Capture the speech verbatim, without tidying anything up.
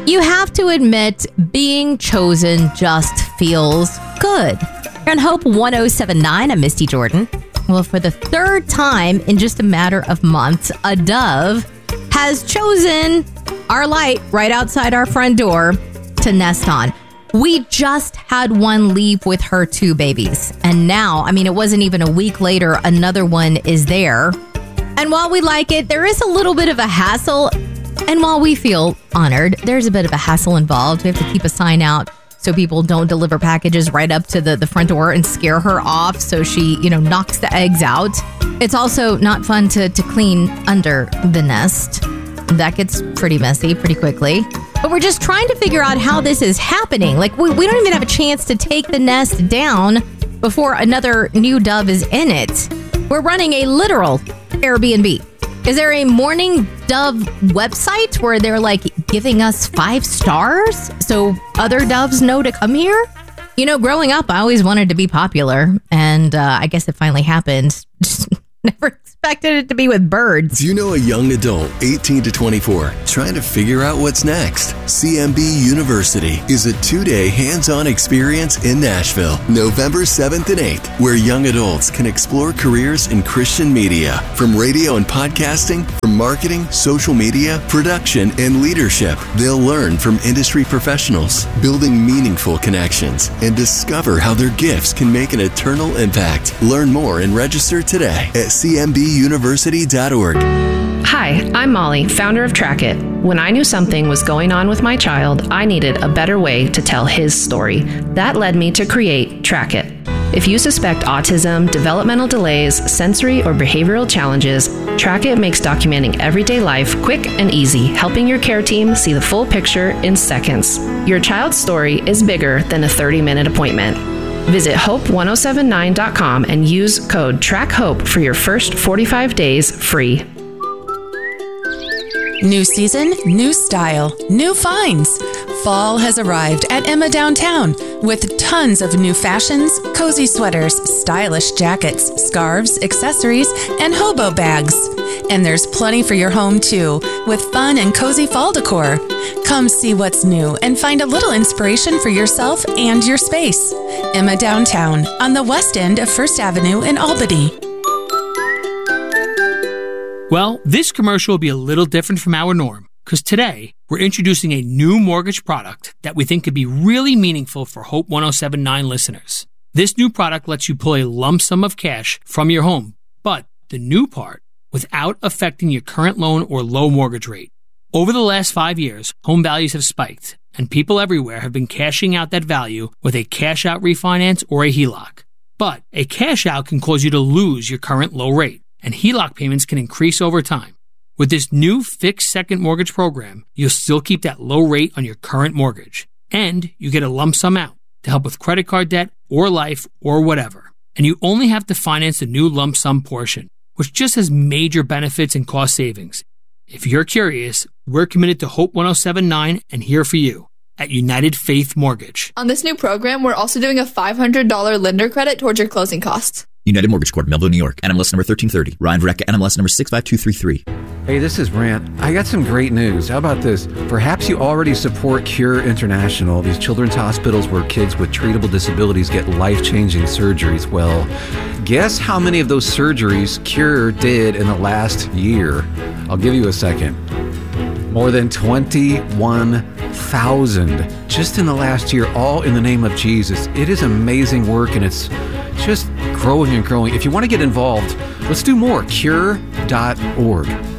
You have to admit, being chosen just feels good. You're on Hope one oh seven point nine. I'm Misty Jordan. Well, for the third time in just a matter of months, a dove has chosen our light right outside our front door to nest on. We just had one leave with her two babies. And now, I mean, it wasn't even a week later, another one is there. And while we like it, there is a little bit of a hassle. And while we feel honored, there's a bit of a hassle involved. We have to keep a sign out so people don't deliver packages right up to the, the front door and scare her off so she, you know, knocks the eggs out. It's also not fun to, to clean under the nest. That gets pretty messy pretty quickly. But we're just trying to figure out how this is happening. Like, we, we don't even have a chance to take the nest down before another new dove is in it. We're running a literal Airbnb. Is there a Mourning Dove website where they're like giving us five stars so other doves know to come here? You know, growing up, I always wanted to be popular, and uh, I guess it finally happened. Just never expected it to be with birds. Do you know a young adult, eighteen to twenty-four, trying to figure out what's next? C M B University is a two-day hands-on experience in Nashville, November seventh and eighth, where young adults can explore careers in Christian media, from radio and podcasting, from marketing, social media, production, and leadership. They'll learn from industry professionals, building meaningful connections, and discover how their gifts can make an eternal impact. Learn more and register today at c m b university dot org. Hi, I'm Molly, founder of Track It. When I knew something was going on with my child, I needed a better way to tell his story. That led me to create Track It. If you suspect autism, developmental delays, sensory or behavioral challenges, Track It makes documenting everyday life quick and easy, helping your care team see the full picture in seconds. Your child's story is bigger than a thirty-minute appointment. Visit hope ten seventy-nine dot com and use code TRACKHOPE for your first forty-five days free. New season, new style, new finds. Fall has arrived at Emma Downtown with tons of new fashions, cozy sweaters, stylish jackets, scarves, accessories, and hobo bags. And there's plenty for your home too, with fun and cozy fall decor. Come see what's new and find a little inspiration for yourself and your space. Emma Downtown on the west end of First Avenue in Albany. Well, this commercial will be a little different from our norm, because today we're introducing a new mortgage product that we think could be really meaningful for Hope ten seventy-nine listeners. This new product lets you pull a lump sum of cash from your home, but the new part, without affecting your current loan or low mortgage rate. Over the last five years, home values have spiked, and people everywhere have been cashing out that value with a cash-out refinance or a H E L O C. But a cash-out can cause you to lose your current low rate, and H E L O C payments can increase over time. With this new fixed second mortgage program, you'll still keep that low rate on your current mortgage, and you get a lump sum out to help with credit card debt or life or whatever. And you only have to finance the new lump sum portion, which just has major benefits and cost savings. If you're curious, we're committed to Hope ten seventy-nine and here for you at United Faith Mortgage. On this new program, we're also doing a five hundred dollars lender credit towards your closing costs. United Mortgage Corp, Melville, New York. N M L S number thirteen thirty. Ryan Verrecka, N M L S number six five two three three. Hey, this is Brant. I got some great news. How about this? Perhaps you already support Cure International, these children's hospitals where kids with treatable disabilities get life-changing surgeries. Well, guess how many of those surgeries Cure did in the last year? I'll give you a second. More than twenty-one thousand just in the last year, all in the name of Jesus. It is amazing work, and it's just growing and growing. If you want to get involved, let's do more. Cure dot org.